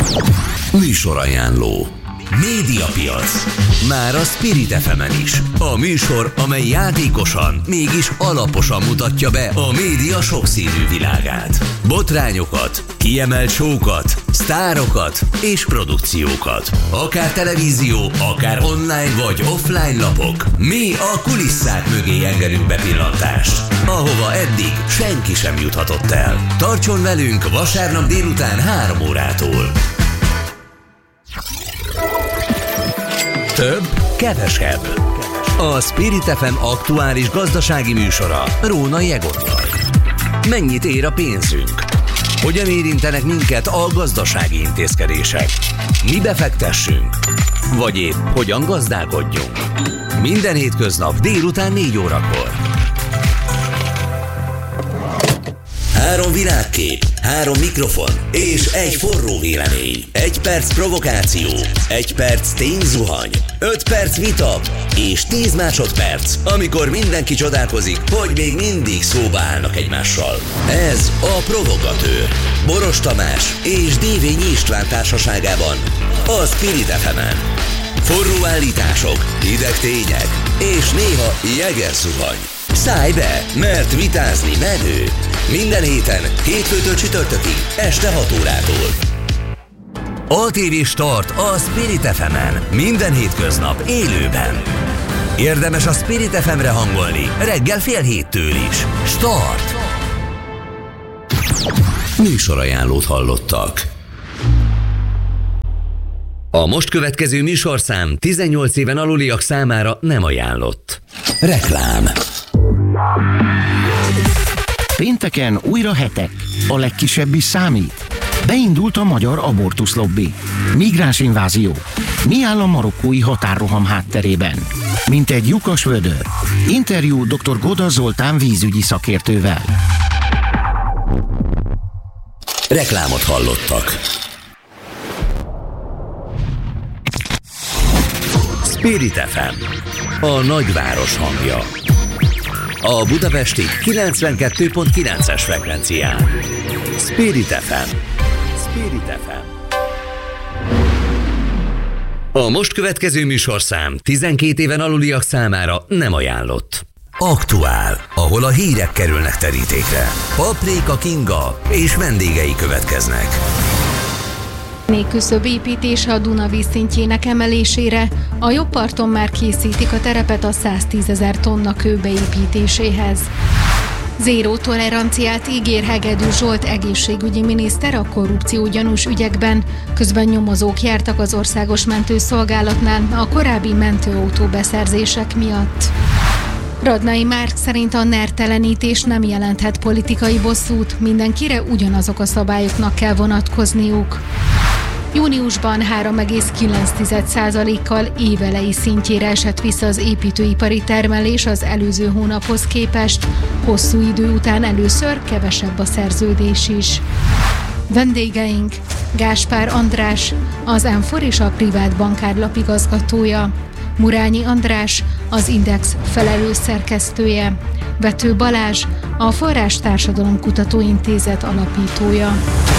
Műsorajánló. Médiapiac. Már a Spirit FM-en is. A műsor, amely játékosan, mégis alaposan mutatja be a média sokszínű világát. Botrányokat, kiemelt show-kat, sztárokat és produkciókat. Akár televízió, akár online vagy offline lapok. Mi a kulisszák mögé engedünk bepillantást, ahova eddig senki sem juthatott el. Tartson velünk vasárnap délután 3 órától. Több, kevesebb. A Spirit FM aktuális gazdasági műsora Rónai Egonnal. Mennyit ér a pénzünk? Hogyan érintenek minket a gazdasági intézkedések? Mi befektessünk? Vagy épp hogyan gazdálkodjunk? Minden hétköznap délután 4 órakor. 3 világkép, 3 mikrofon és egy forró vélemény. 1 perc provokáció, 1 perc tényzuhany, 5 perc vita és 10 másodperc, amikor mindenki csodálkozik, hogy még mindig szóba állnak egymással. Ez a Provogatőr. Boros Tamás és Dévényi István társaságában a Spirit FM-en. Forró állítások, hideg tények és néha jegerzuhany. Szállj be, mert vitázni menő. Minden héten, hétfőtől csütörtökig, este 6 órától. ATV Start a Spirit FM-en. Minden hétköznap élőben. Érdemes a Spirit FM-re hangolni, reggel 6:30 is. Start! Műsorajánlót hallottak. A most következő műsorszám 18 éven aluliak számára nem ajánlott. Reklám. Pénteken újra hetek. A legkisebb is számít. Beindult a magyar abortuszlobbi. Migránsinvázió. Mi áll a marokkói határroham hátterében? Mint egy lyukas vödör. Interjú dr. Goda Zoltán vízügyi szakértővel. Reklámot hallottak. Spirit FM. A nagyváros hangja. A budapesti 92.9-es frekvencián. Spirit FM. Spirit FM. A most következő műsorszám 12 éven aluliak számára nem ajánlott. Aktuál, ahol a hírek kerülnek terítékre. Paprika Kinga és vendégei következnek. Küszöb építése a Duna vízszintjének emelésére. A jobb parton már készítik a terepet a 110 000 tonna kő beépítéséhez. Zéró toleranciát ígér Hegedű Zsolt egészségügyi miniszter a korrupciógyanús ügyekben. Közben nyomozók jártak az Országos Mentőszolgálatnál a korábbi mentőautó beszerzések miatt. Radnai Márk szerint a NER-telenítés nem jelenthet politikai bosszút, mindenkire ugyanazok a szabályoknak kell vonatkozniuk. Júniusban 3,9%-kal évelei szintjére esett vissza az építőipari termelés az előző hónaphoz képest. Hosszú idő után először kevesebb a szerződés is. Vendégeink: Gáspár András, az M4 és a Privát Bankár lapigazgatója, Murányi András, az Index felelős szerkesztője, Vető Balázs, a Forrás Társadalomkutató Intézet alapítója.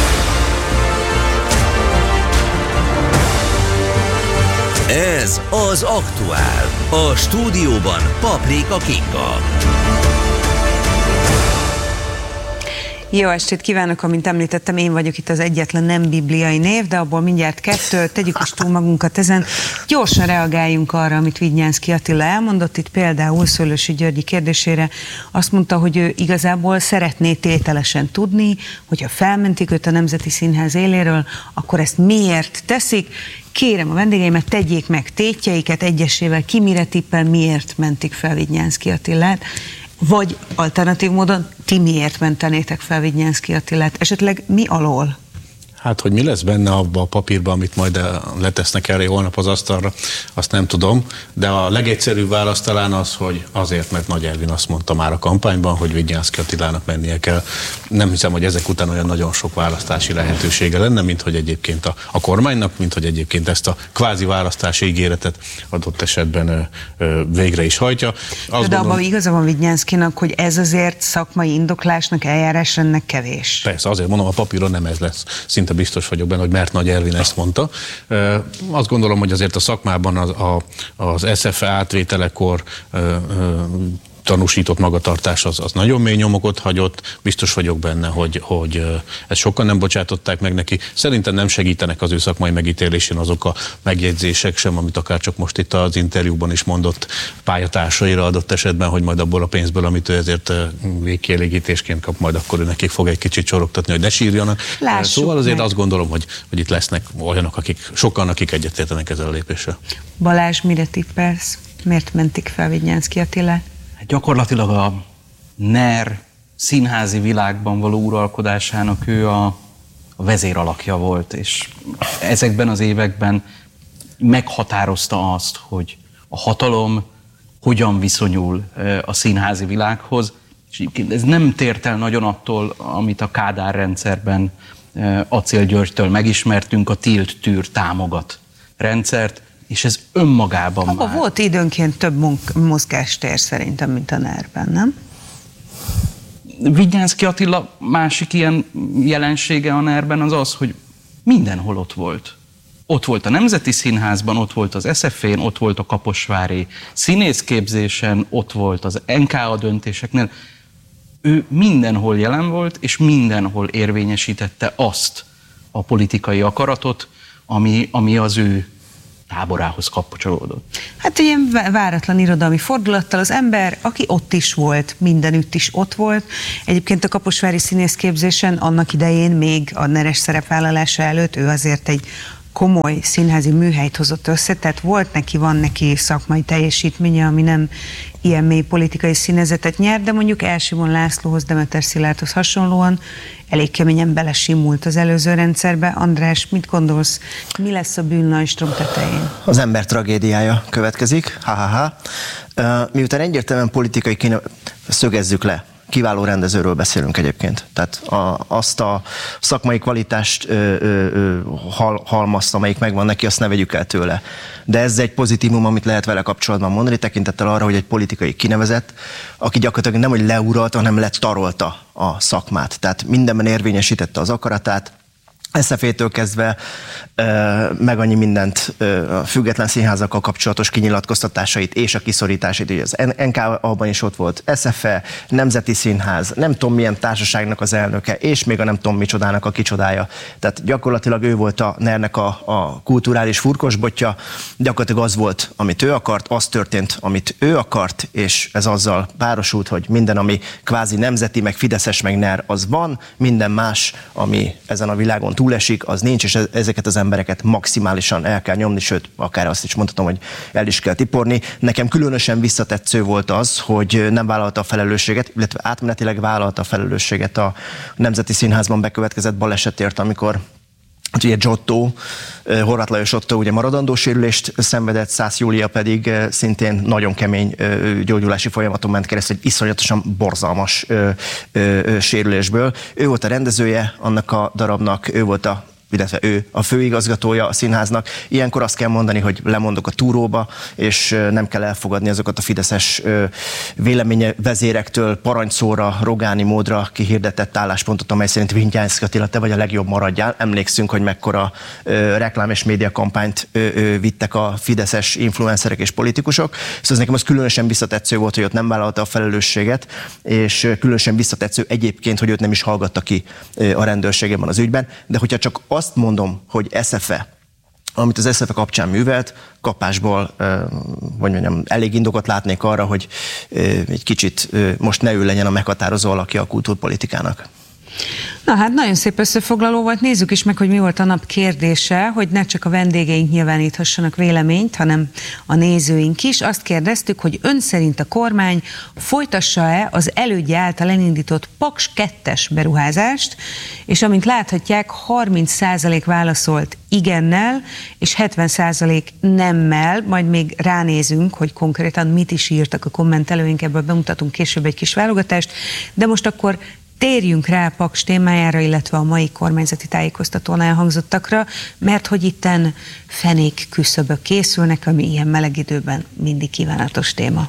Ez az Aktuál. A stúdióban Paprika Kinga. Jó estét kívánok, amint említettem, én vagyok itt az egyetlen nem bibliai név, de abból mindjárt 2, tegyük is túl magunkat ezen. Gyorsan reagáljunk arra, amit Vidnyánszky Attila elmondott. Itt például Szőlősi Györgyi kérdésére azt mondta, hogy ő igazából szeretné tételesen tudni, hogyha felmentik őt a Nemzeti Színház éléről, akkor ezt miért teszik. Kérem a vendégeimet, tegyék meg tétjeiket egyesével, ki mire tippel, miért mentik fel Vidnyánszky Attilát. Vagy alternatív módon ti miért mentenétek fel Vidnyánszky Attilát? Esetleg mi alól? Hát, hogy mi lesz benne abban a papírban, amit majd letesznek elé holnap az asztalra, azt nem tudom, de a legegyszerűbb válasz talán az, hogy azért, mert Nagy Ervin azt mondta már a kampányban, hogy Vidnyánszky Attilának mennie kell. Nem hiszem, hogy ezek után olyan nagyon sok választási lehetősége lenne, mint hogy egyébként a kormánynak, mint hogy egyébként ezt a kvázi választási ígéretet adott esetben végre is hajtja. De abban igaza van Vidnyánszkynak, hogy ez azért szakmai indoklásnak, eljárásrendnek kevés. Persze, azért mondom, a papíron nem ez lesz. Szinte szinte biztos vagyok benne, hogy mert Nagy Ervin ezt mondta. Azt gondolom, hogy azért a szakmában az SZFE átvételekor tanúsított magatartás az nagyon mély nyomokot hagyott, biztos vagyok benne, hogy ezt sokan nem bocsátották meg neki. Szerintem nem segítenek az ő szakmai megítélésén azok a megjegyzések sem, amit akár csak most itt az interjúban is mondott pályatársaira adott esetben, hogy majd abból a pénzből, amit ő ezért végkielégítésként kap, majd akkor ő nekik fog egy kicsit csorogtatni, hogy ne sírjanak. Lássuk szóval azért meg. Azt gondolom, hogy itt lesznek olyanok, akik egyetértenek ezzel a lépéssel. Balázs, mire tippelsz? Miért mentik fel Vidnyánszky Attilát? Gyakorlatilag a NER színházi világban való uralkodásának ő a vezéralakja volt, és ezekben az években meghatározta azt, hogy a hatalom hogyan viszonyul a színházi világhoz, és ez nem tért el nagyon attól, amit a Kádár rendszerben Acél Györgytől megismertünk, a tilt tűr támogat rendszert, és ez önmagában Abba már... volt időnként több mozgástér szerintem, mint a NER-ben, nem? Vidnyánszky Attila másik ilyen jelensége a NER-ben az, hogy mindenhol ott volt. Ott volt a Nemzeti Színházban, ott volt az SZF-én, ott volt a kaposvári színészképzésen, ott volt az NKA döntéseknél. Ő mindenhol jelen volt, és mindenhol érvényesítette azt a politikai akaratot, ami az ő táborához kapcsolódott. Hát ilyen váratlan irodalmi fordulattal az ember, aki ott is volt, mindenütt is ott volt. Egyébként a kaposvári színészképzésen annak idején, még a NER-es szerepvállalása előtt ő azért egy komoly színházi műhelyt hozott össze, tehát van neki szakmai teljesítménye, ami nem ilyen mély politikai színezetet nyert, de mondjuk Elsimon Lászlóhoz, Demeter Szilárdhoz hasonlóan elég keményen belesimult az előző rendszerbe. András, mit gondolsz, mi lesz a bűn Neuström tetején? Az ember tragédiája következik, miután egyértelműen politikai szögezzük le, kiváló rendezőről beszélünk egyébként. Tehát azt a szakmai kvalitást halmazta, amelyik megvan neki, azt ne vegyük el tőle. De ez egy pozitívum, amit lehet vele kapcsolatban mondani, tekintettel arra, hogy egy politikai kinevezett, aki gyakorlatilag nem, hogy leuralta, hanem letarolta a szakmát. Tehát mindenben érvényesítette az akaratát, SZF-től kezdve meg annyi mindent, a független színházakkal kapcsolatos kinyilatkoztatásait és a kiszorításait, ugye az NK-ban is ott volt, SZF-e, Nemzeti Színház, nem tudom milyen társaságnak az elnöke, és még a nem tudom micsodának a kicsodája. Tehát gyakorlatilag ő volt a NER-nek a kulturális furkosbotja, gyakorlatilag az volt, amit ő akart, az történt, amit ő akart, és ez azzal párosult, hogy minden, ami kvázi nemzeti, meg fideszes, meg NER, az van, minden más, ami ezen a világon túlesik, az nincs, és ezeket az embereket maximálisan el kell nyomni, sőt, akár azt is mondhatom, hogy el is kell tiporni. Nekem különösen visszatetsző volt az, hogy nem vállalta a felelősséget, illetve átmenetileg vállalta a felelősséget a Nemzeti Színházban bekövetkezett balesetért, amikor hát ugye Giotto, Horváth Lajos Otto ugye maradandó sérülést szenvedett, Szász Júlia pedig szintén nagyon kemény gyógyulási folyamaton ment keresztül egy iszonyatosan borzalmas sérülésből. Ő volt a rendezője annak a darabnak, illetve ő a főigazgatója a színháznak. Ilyenkor azt kell mondani, hogy lemondok a túróba, és nem kell elfogadni azokat a fideszes véleményvezérektől parancsszóra, rogáni módra kihirdetett álláspontot, amely szerint Vidnyánszky Attila, te vagy a legjobb, maradjál. Emlékszünk, hogy mekkora reklám és médiakampányt vittek a fideszes influencerek és politikusok. Szóval nekem az különösen visszatetsző volt, hogy ott nem vállalta a felelősséget, és különösen visszatetsző egyébként, hogy őt nem is hallgatta ki a rendőrségében az ügyben. De hogyha csak azt mondom, hogy SZFE, amit az SZFE kapcsán művelt, kapásból, vagy mondjam, elég indokot látnék arra, hogy egy kicsit most ne ő legyen a meghatározó alakja a kultúrpolitikának. Na hát nagyon szép összefoglaló volt. Nézzük is meg, hogy mi volt a nap kérdése, hogy ne csak a vendégeink nyilváníthassanak véleményt, hanem a nézőink is. Azt kérdeztük, hogy ön szerint a kormány folytassa-e az elődje által elindított Paks 2-es beruházást, és amint láthatják, 30% válaszolt igennel, és 70% nemmel, majd még ránézünk, hogy konkrétan mit is írtak a kommentelőink, ebből bemutatunk később egy kis válogatást, de most akkor térjünk rá a Paks témájára, illetve a mai kormányzati tájékoztatón elhangzottakra, mert hogy itten fenék küszöbök készülnek, ami ilyen meleg időben mindig kívánatos téma.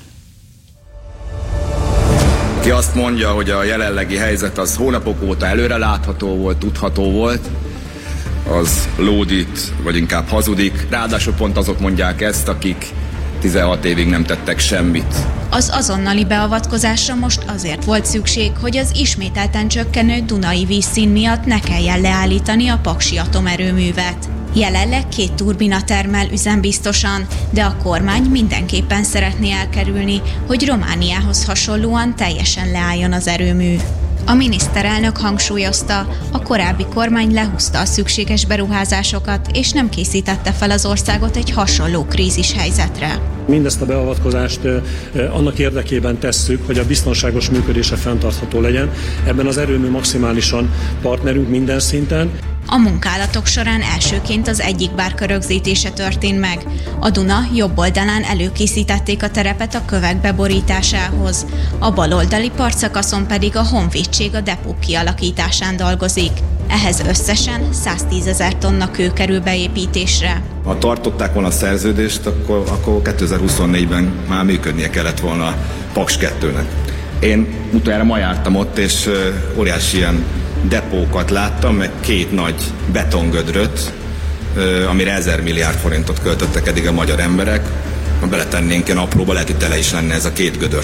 Ki azt mondja, hogy a jelenlegi helyzet az hónapok óta előrelátható volt, tudható volt, az lódít, vagy inkább hazudik. Ráadásul pont azok mondják ezt, akik 16 évig nem tettek semmit. Az azonnali beavatkozásra most azért volt szükség, hogy az ismételten csökkenő Dunai vízszín miatt ne kelljen leállítani a paksi atomerőművet. Jelenleg 2 turbina termel üzembiztosan, de a kormány mindenképpen szeretné elkerülni, hogy Romániához hasonlóan teljesen leálljon az erőmű. A miniszterelnök hangsúlyozta, a korábbi kormány lehúzta a szükséges beruházásokat, és nem készítette fel az országot egy hasonló krízishelyzetre. Mindezt a beavatkozást annak érdekében tesszük, hogy a biztonságos működése fenntartható legyen. Ebben az erőmű maximálisan partnerünk minden szinten. A munkálatok során elsőként az egyik bárka rögzítése történt meg. A Duna jobb oldalán előkészítették a terepet a kövek beborításához. A baloldali partszakaszon pedig a Honvédség a depó kialakításán dolgozik. Ehhez összesen 110 000 tonna kő kerül beépítésre. Ha tartották volna a szerződést, akkor 2024-ben már működnie kellett volna a Paks 2-nek. Én utoljára ma jártam ott, és óriási ilyen depókat láttam, meg 2 nagy betongödröt, amire 1000 milliárd forintot költöttek eddig a magyar emberek. Ha beletennénk ilyen apróba, lehet, hogy tele is lenne ez a 2 gödör.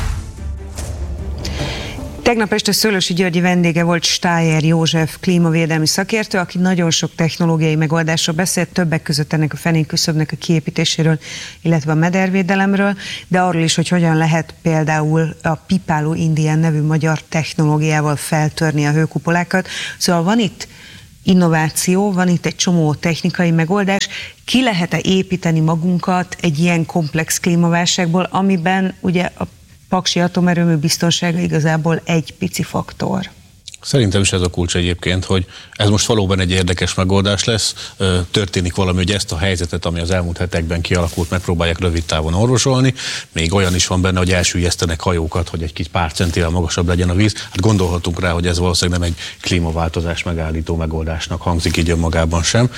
Tegnap este Szőlősi Györgyi vendége volt Stájer József klímavédelmi szakértő, aki nagyon sok technológiai megoldásról beszélt, többek között ennek a fenékküszöbnek a kiépítéséről, illetve a medervédelemről, de arról is, hogy hogyan lehet például a Pipáló Indian nevű magyar technológiával feltörni a hőkupolákat. Szóval van itt innováció, van itt egy csomó technikai megoldás. Ki lehet-e építeni magunkat egy ilyen komplex klímaválságból, amiben ugye a paksi atomerőmű biztonsága igazából egy pici faktor? Szerintem is ez a kulcs egyébként, hogy ez most valóban egy érdekes megoldás lesz. Történik valami, hogy ezt a helyzetet, ami az elmúlt hetekben kialakult, megpróbálják rövid távon orvosolni. Még olyan is van benne, hogy elsüllyesztenek hajókat, hogy egy kis pár centivel magasabb legyen a víz. Hát gondolhatunk rá, hogy ez valószínűleg nem egy klímaváltozás megállító megoldásnak hangzik így önmagában sem.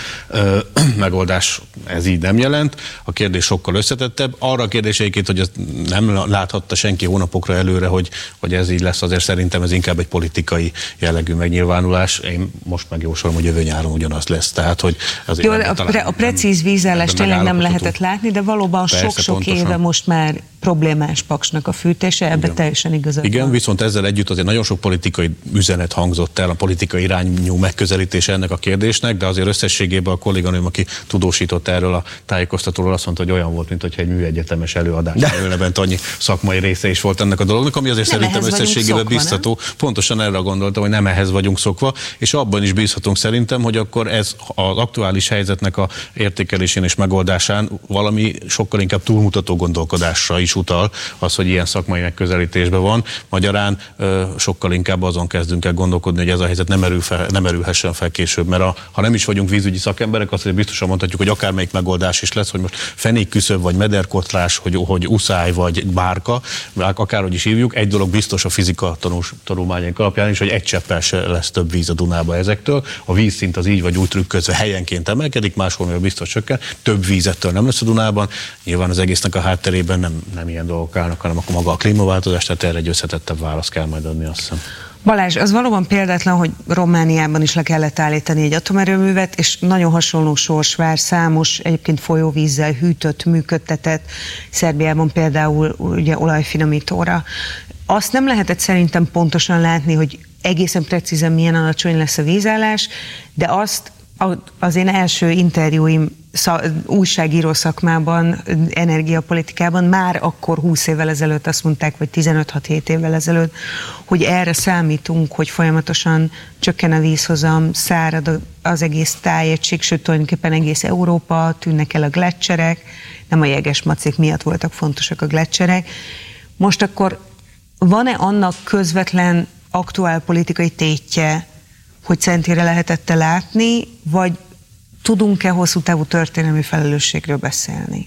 Megoldás ez így nem jelent. A kérdés sokkal összetettebb. Arra a kérdés egyébként, hogy ezt nem láthatta senki hónapokra előre, hogy ez így lesz, azért szerintem ez inkább egy politikai jellegű megnyilvánulás. Én most megjósolom, hogy jövő nyáron ugyanaz lesz. Tehát, hogy jó, a precíz vízállás tényleg nem lehetett látni, de valóban sok-sok éve most már problémás Paksnak a fűtése, ebben teljesen igazad van. Igen, viszont ezzel együtt azért nagyon sok politikai üzenet hangzott el, a politikai irányú megközelítése ennek a kérdésnek, de azért összességében a kolléganőm, aki tudósított erről a tájékoztatóról, azt mondta, hogy olyan volt, mint hogyha egy műegyetemes előadás ülne bent, annyi szakmai része is volt ennek a dolognak, ami azért nem szerintem összességében biztató. Pontosan erre gondoltam, hogy nem ehhez vagyunk szokva, és abban is bízhatunk szerintem, hogy akkor ez az aktuális helyzetnek a értékelésén és megoldásán valami sokkal inkább túlmutató gondolkodásra is utal, az, hogy ilyen szakmai megközelítésben van. Magyarán sokkal inkább azon kezdünk el gondolkodni, hogy ez a helyzet nem erülhessen fel később, mert ha nem is vagyunk vízügyi szakemberek, azt biztosan mondhatjuk, hogy akármelyik megoldás is lesz, hogy most fenékküszöb, vagy mederkotlás, hogy uszály, vagy bárka, akárhogy is hívjuk, egy dolog biztos a fizika tanulmányaink alapján is, hogy egy cseppel se lesz több víz a Dunába ezektől. A vízszint az így vagy úgy trükközve helyenként emelkedik, máshol még biztos csökken, több vízettől nem lesz a Dunában. Nyilván az egésznek a hátterében nem ilyen dolgok állnak, hanem akkor maga a klímaváltozás, tehát erre egy összetettebb választ kell majd adni, azt hiszem. Balázs, az valóban példátlan, hogy Romániában is le kellett állítani egy atomerőművet, és nagyon hasonló sors vár számos egyébként folyóvízzel hűtött, működtetett, Szerbiában például ugye olajfinomítóra. Azt nem lehetett szerintem pontosan látni, hogy egészen precízen milyen alacsony lesz a vízállás, de azt az én első interjúim újságíró szakmában, energiapolitikában már akkor 20 évvel ezelőtt azt mondták, vagy 15-6-7 évvel ezelőtt, hogy erre számítunk, hogy folyamatosan csökken a vízhozam, szárad az egész tájegység, sőt tulajdonképpen egész Európa, tűnnek el a gleccserek, nem a jegesmacék miatt voltak fontosak a gleccserek. Most akkor van-e annak közvetlen aktuál politikai tétje, hogy centire lehetett látni, vagy tudunk-e hosszú távú történelmi felelősségről beszélni?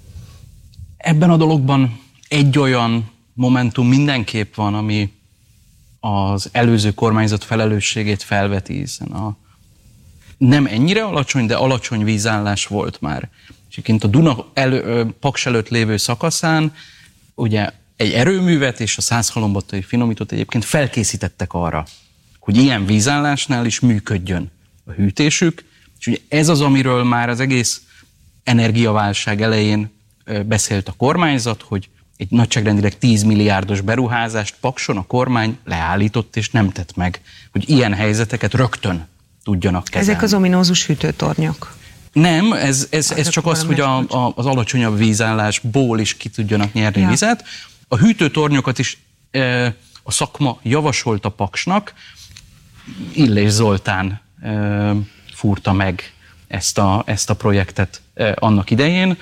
Ebben a dologban egy olyan momentum mindenképp van, ami az előző kormányzat felelősségét felveti, hiszen nem ennyire alacsony, de alacsony vízállás volt már. És egyébként a Duna Paks előtt lévő szakaszán ugye egy erőművet és a Százhalombattai finomítót egyébként felkészítettek arra, hogy ilyen vízállásnál is működjön a hűtésük, És ugye ez az, amiről már az egész energiaválság elején beszélt a kormányzat, hogy egy nagyságrendileg 10 milliárdos beruházást Pakson a kormány leállított és nem tett meg, hogy ilyen helyzeteket rögtön tudjanak kezelni. Ezek az ominózus hűtőtornyok. Nem, ez csak az, hogy az alacsonyabb vízállásból is ki tudjanak nyerni vizet. A hűtőtornyokat is a szakma javasolta Paksnak, Illés Zoltán fúrta meg ezt a projektet annak idején,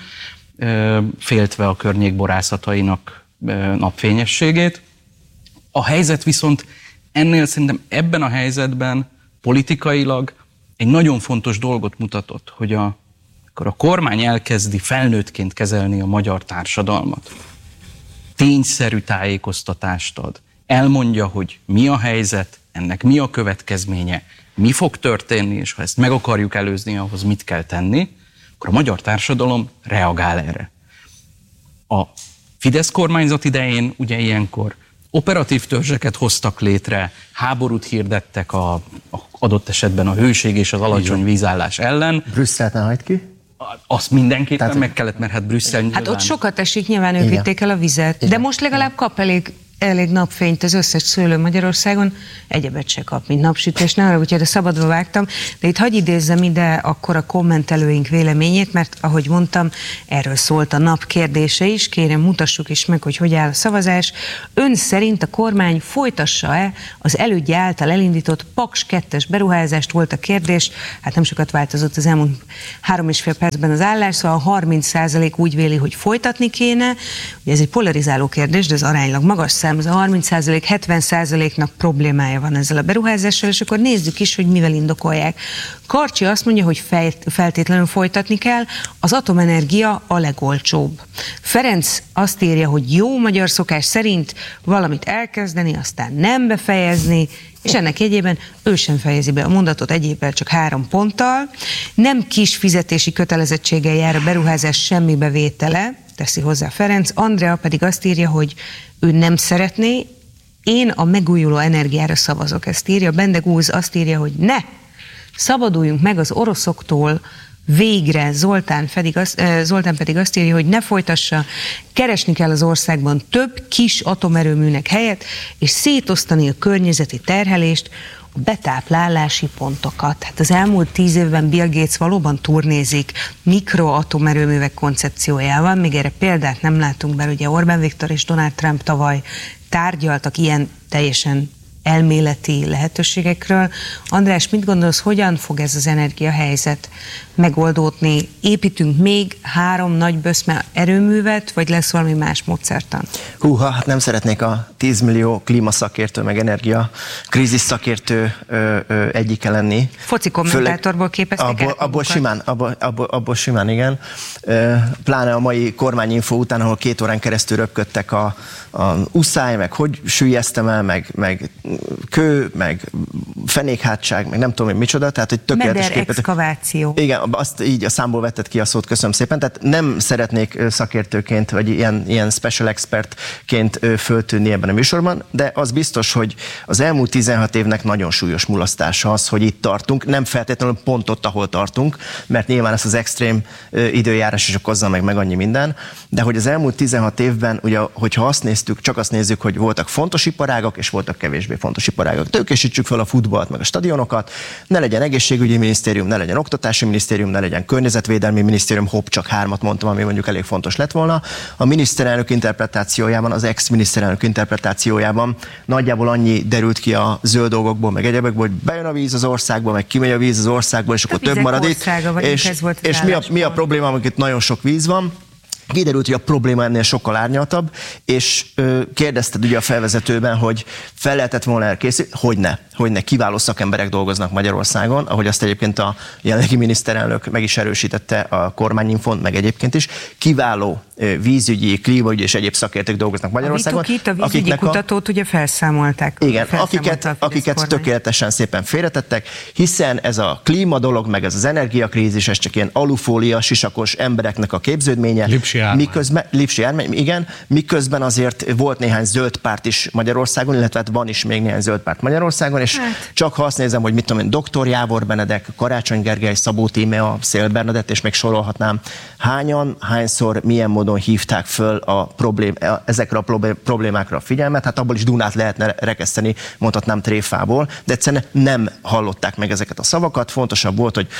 féltve a környék borászatainak napfényességét. A helyzet viszont ennél szerintem ebben a helyzetben politikailag egy nagyon fontos dolgot mutatott, hogy akkor a kormány elkezdi felnőttként kezelni a magyar társadalmat, tényszerű tájékoztatást ad, elmondja, hogy mi a helyzet, ennek mi a következménye, mi fog történni, és ha ezt meg akarjuk előzni, ahhoz mit kell tenni, akkor a magyar társadalom reagál erre. A Fidesz kormányzat idején ugye ilyenkor operatív törzseket hoztak létre, háborút hirdettek adott esetben a hőség és az alacsony vízállás ellen. Brüsszelt ne hagyd ki? Azt mindenképpen meg kellett, mert hát Brüsszel nyilván... Hát ott sokat esik, nyilván ők vitték el a vizet. Igen. De most legalább kap elég napfényt az összes szőlő Magyarországon, egyebet se kap, mint napsütés, ne arra, úgyhogy szabadba vágtam, de itt hadd idézzem ide akkor a kommentelőink véleményét, mert ahogy mondtam, erről szólt a nap kérdése is, kérem mutassuk is meg, hogy áll a szavazás. Ön szerint a kormány folytassa-e az elődje által elindított Paks 2-es beruházást, volt a kérdés, hát nem sokat változott az elmúlt 3,5 percben az állás, szóval a 30% úgy véli, hogy folytatni kéne, ugye ez egy polarizáló kérdés, de ez aránylag magas szám, az a 30%, 70%-nak problémája van ezzel a beruházással, és akkor nézzük is, hogy mivel indokolják. Karcsi azt mondja, hogy feltétlenül folytatni kell, az atomenergia a legolcsóbb. Ferenc azt írja, hogy jó magyar szokás szerint valamit elkezdeni, aztán nem befejezni, és ennek jegyében ő sem fejezi be a mondatot egyébben csak 3 ponttal. Nem kis fizetési kötelezettséggel jár a beruházás semmi bevétele, teszi hozzá Ferenc. Andrea pedig azt írja, hogy ő nem szeretné, én a megújuló energiára szavazok, ezt írja. Bendegúz azt írja, hogy ne, szabaduljunk meg az oroszoktól végre. Zoltán pedig azt írja, hogy ne folytassa, keresni kell az országban több kis atomerőműnek helyet, és szétosztani a környezeti terhelést, a betáplálási pontokat. Hát az elmúlt 10 évben Bill Gates valóban turnézik mikroatomerőművek koncepciójával, még erre példát nem látunk, bár ugye Orbán Viktor és Donald Trump tavaly tárgyaltak ilyen teljesen elméleti lehetőségekről. András, mit gondolsz, hogyan fog ez az energiahelyzet megoldódni? Építünk még 3 nagy böszme erőművet, vagy lesz valami más módszertan? Húha, hát nem szeretnék a 10 millió klímaszakértő, meg energia krízis szakértő egyike lenni. Foci kommentátorból képezték el? Abból simán, igen. Pláne a mai kormányinfo után, ahol 2 órán keresztül röpködtek a uszály, meg hogy süllyeztem el, meg kő, meg fenékhátság, meg nem tudom én micsoda, tehát egy tökéletes képet. Meder-exkaváció. Igen, azt így a számból vetted ki a szót, köszönöm szépen. Tehát nem szeretnék szakértőként, vagy ilyen special expertként föltűnni ebben a műsorban, de az biztos, hogy az elmúlt 16 évnek nagyon súlyos mulasztása az, hogy itt tartunk, nem feltétlenül pont ott, ahol tartunk, mert nyilván ezt az extrém időjárás is okozza meg annyi minden, de hogy az elmúlt 16 évben, ugye, hogyha azt néztük, csak azt nézzük, hogy voltak fontos iparágak, és voltak kevésbé fontos iparágak. Tőkésítsük fel a futballt, meg a stadionokat, ne legyen egészségügyi minisztérium, ne legyen oktatási minisztérium, ne legyen környezetvédelmi minisztérium, hopp, csak 3-at mondtam, ami mondjuk elég fontos lett volna. A miniszterelnök interpretációjában, az ex-miniszterelnök interpretációjában nagyjából annyi derült ki a zöld dolgokból, meg egyebekből, hogy bejön a víz az országból, meg kimegy a víz az országból, és akkor több marad itt. És mi a probléma, amikor itt nagyon sok víz van? Kiderült, hogy a probléma ennél sokkal árnyaltabb, és kérdezted ugye a felvezetőben, hogy fel lehetett volna elkészíteni, hogyne, kiváló szakemberek dolgoznak Magyarországon, ahogy azt egyébként a jelenlegi miniszterelnök meg is erősítette a kormányinfon, meg egyébként is, kiváló vízügyi, klímaügyi és egyéb szakértők dolgoznak Magyarországon. A vízügyi kutatót ugye felszámolták. Igen, akiket tökéletesen szépen félretettek, hiszen ez a klíma dolog, meg ez az energiakrízis, ez csak ilyen alufólia, sisakos embereknek a képződménye. Lipsi Ármány, igen, miközben azért volt néhány zöld párt is Magyarországon, illetve van is még néhány zöld párt Magyarországon, és csak ha azt nézem, hogy mit tudom én, Dr. Jávor Benedek, Karácsony Gergely, Szabó Tímea, Széll Bernadett, és még sorolhatnám, hányszor, milyen módon hívták föl ezekre a problémákra a figyelmet, hát abból is Dunát lehetne rekeszteni, mondhatnám tréfából, de egyszerűen nem hallották meg ezeket a szavakat, fontosabb volt, hogy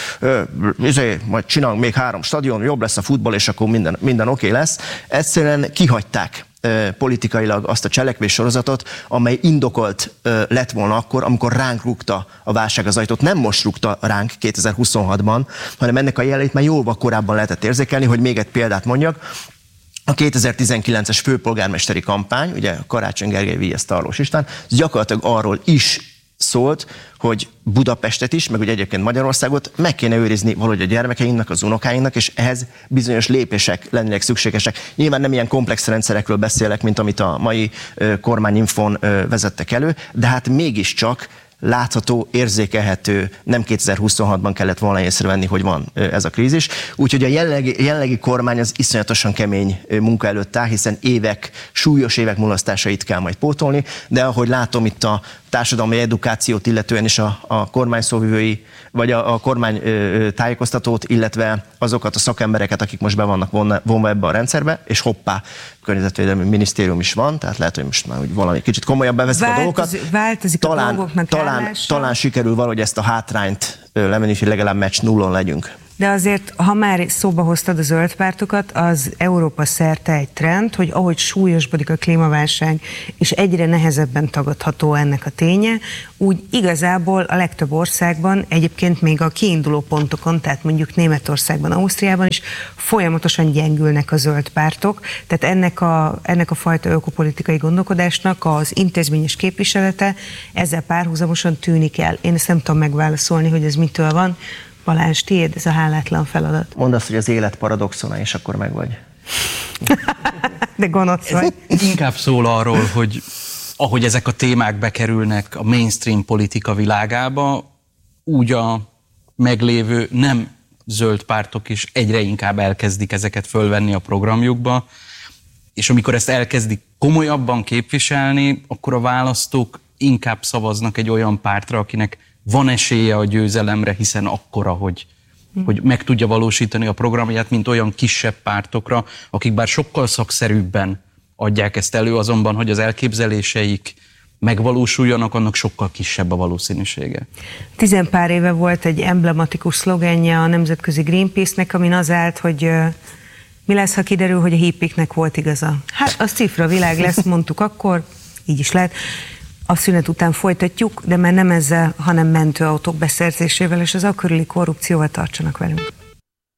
majd csinálunk még 3 stadion, jobb lesz a futball, és akkor minden oké lesz. Egyszerűen kihagyták politikailag azt a cselekvéssorozatot, amely indokolt lett volna akkor, amikor ránk rúgta a válság az ajtót. Nem most rúgta ránk 2026-ban, hanem ennek a jeleit már jóval korábban lehetett érzékelni, hogy még egy példát mondjak. A 2019-es főpolgármesteri kampány, ugye Karácsony Gergely, Vigyes Tarlós István, gyakorlatilag arról is szólt, hogy Budapestet is, meg ugye egyébként Magyarországot meg kéne őrizni valahogy a gyermekeinknek, az unokáinknak, és ehhez bizonyos lépések lennének szükségesek. Nyilván nem ilyen komplex rendszerekről beszélek, mint amit a mai kormányinfon vezettek elő, de hát mégiscsak látható, érzékelhető, nem 2026-ban kellett volna észrevenni, hogy van ez a krízis. Úgyhogy a jelenlegi kormány az iszonyatosan kemény munka előtt áll, hiszen súlyos évek mulasztásait kell majd pótolni, de ahogy látom itt a társadalmi edukációt illetően is a kormány szóvivői, vagy a kormány tájékoztatót, illetve azokat a szakembereket, akik most be vannak vonva ebbe a rendszerbe, és hoppá, környezetvédelmi minisztérium is van, tehát lehet, hogy most már úgy valami kicsit komolyabb bevezik a dolgokat. Változik a dolgoknak talán sikerül valahogy ezt a hátrányt lemenni, hogy legalább meccs nullon legyünk. De azért, ha már szóba hoztad a zöld pártokat, az Európa szerte egy trend, hogy ahogy súlyosbodik a klímaválság, és egyre nehezebben tagadható ennek a ténye, úgy igazából a legtöbb országban, egyébként még a kiinduló pontokon, tehát mondjuk Németországban, Ausztriában is folyamatosan gyengülnek a zöld pártok, tehát ennek a fajta ökopolitikai gondolkodásnak az intézményes képviselete ezzel párhuzamosan tűnik el. Én ezt nem tudom megválaszolni, hogy ez mitől van. Balázs, tiéd ez a hálátlan feladat. Mondd azt, hogy az élet paradoxona, és akkor meg vagy. De gonosz vagy. Inkább szól arról, hogy ahogy ezek a témák bekerülnek a mainstream politika világába, úgy a meglévő nem zöld pártok is egyre inkább elkezdik ezeket fölvenni a programjukba, és amikor ezt elkezdik komolyabban képviselni, akkor a választók inkább szavaznak egy olyan pártra, akinek van esélye a győzelemre, hiszen akkora, hogy meg tudja valósítani a programját, mint olyan kisebb pártokra, akik bár sokkal szakszerűbben adják ezt elő, azonban, hogy az elképzeléseik megvalósuljanak, annak sokkal kisebb a valószínűsége. 10 pár éve volt egy emblematikus szlogenje a nemzetközi Greenpeace-nek, amin az állt, hogy mi lesz, ha kiderül, hogy a hippiknek volt igaza. Hát az cifra világ lesz, mondtuk akkor, így is lehet. A szünet után folytatjuk, de már nem ezzel, hanem mentőautók beszerzésével és az akkörüli korrupcióval. Tartsanak velünk.